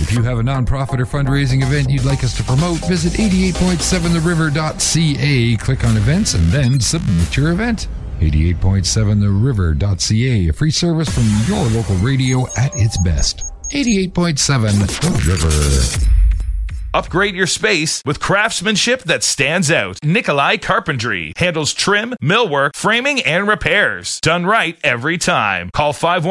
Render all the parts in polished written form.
If you have a nonprofit or fundraising event you'd like us to promote, visit 88.7theriver.ca, click on events, and then submit your event. 88.7theriver.ca, a free service from your local radio at its best. 88.7 The River. Upgrade your space with craftsmanship that stands out. Nikolai Carpentry handles trim, millwork, framing, and repairs. Done right every time. Call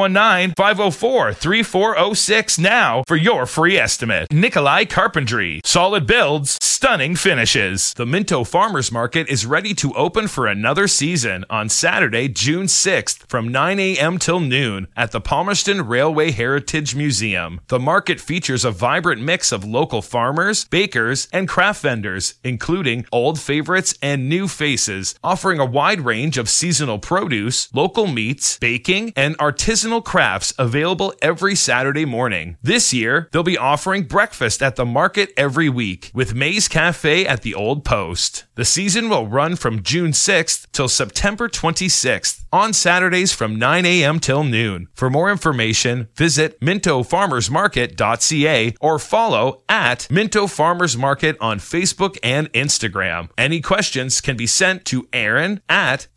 519-504-3406 now for your free estimate. Nikolai Carpentry. Solid builds, stunning finishes. The Minto Farmers Market is ready to open for another season on Saturday, June 6th from 9 a.m. till noon at the Palmerston Railway Heritage Museum. The market features a vibrant mix of local farmers, bakers, and craft vendors, including old favorites and new faces, offering a wide range of seasonal produce, local meats, baking, and artisanal crafts available every Saturday morning. This year, they'll be offering breakfast at the market every week with Maze Cafe at the Old Post. The season will run from June 6th till September 26th on Saturdays from 9 a.m. till noon. For more information, visit mintofarmersmarket.ca or follow at Minto Farmers Market on Facebook and Instagram. Any questions can be sent to Aaron at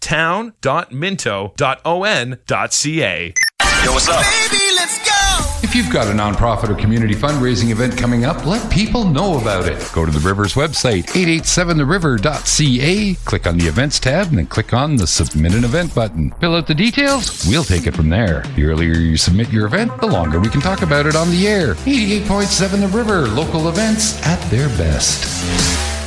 town.minto.on.ca. Yo, what's up? Baby, let's go! If you've got a nonprofit or community fundraising event coming up, let people know about it. Go to the River's website, 887theriver.ca, click on the Events tab, and then click on the Submit an Event button. Fill out the details, we'll take it from there. The earlier you submit your event, the longer we can talk about it on the air. 88.7 The River, local events at their best.